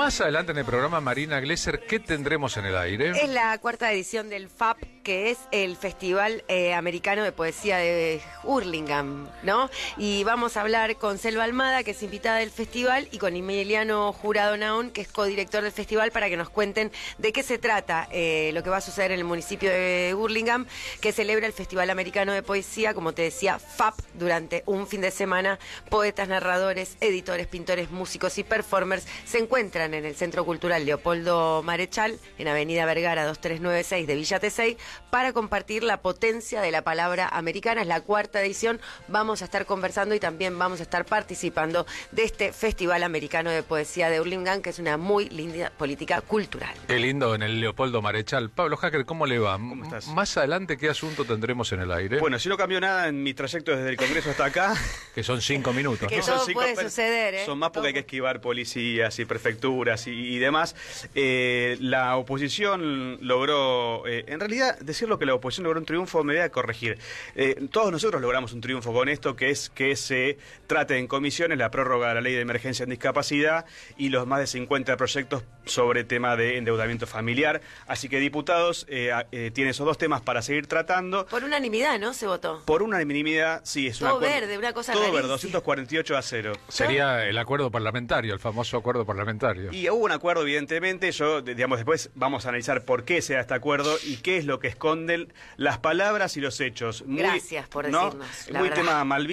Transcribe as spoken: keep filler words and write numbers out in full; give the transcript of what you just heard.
Más adelante en el programa, Marina Glesser, ¿qué tendremos en el aire? Es la cuarta edición del F A P, que es el Festival eh, Americano de Poesía de Hurlingham, ¿no? Y vamos a hablar con Selva Almada, que es invitada del festival, y con Emiliano Jurado Naón, que es codirector del festival, para que nos cuenten de qué se trata eh, lo que va a suceder en el municipio de Hurlingham, que celebra el Festival Americano de Poesía, como te decía, F A P, durante un fin de semana. Poetas, narradores, editores, pintores, músicos y performers se encuentran en el Centro Cultural Leopoldo Marechal, en Avenida Vergara dos tres nueve seis de Villa Tesey, para compartir la potencia de la palabra americana. Es la cuarta edición. Vamos a estar conversando y también vamos a estar participando de este Festival Americano de Poesía de Hurlingham, que es una muy linda política cultural. Qué lindo, en el Leopoldo Marechal. Pablo Hacker, ¿cómo le va? ¿Cómo estás? Más adelante, ¿qué asunto tendremos en el aire? Bueno, si no cambió nada en mi trayecto desde el Congreso hasta acá... Que son cinco minutos, Que ¿no? todo Son cinco, puede pero suceder, ¿eh? Son más porque hay que esquivar policías y prefecturas y, y demás. Eh, la oposición logró... Eh, en realidad, decir lo que la oposición logró un triunfo me voy a corregir. Eh, todos nosotros logramos un triunfo con esto, que es que se trate en comisiones la prórroga de la ley de emergencia en discapacidad y los más de cincuenta proyectos sobre tema de endeudamiento familiar. Así que, diputados, eh, eh, tiene esos dos temas para seguir tratando. Por unanimidad, ¿no? Se votó. Por unanimidad, sí, es Todo una verde, una cosa Todo rarísima. verde, doscientos cuarenta y ocho a cero. Sería el acuerdo parlamentario, el famoso acuerdo parlamentario. Y hubo un acuerdo, evidentemente. Yo, digamos, después vamos a analizar por qué se da este acuerdo y qué es lo que esconden las palabras y los hechos. Muy, Gracias por ¿no? decirnos, la Muy verdad. tema Malvinas.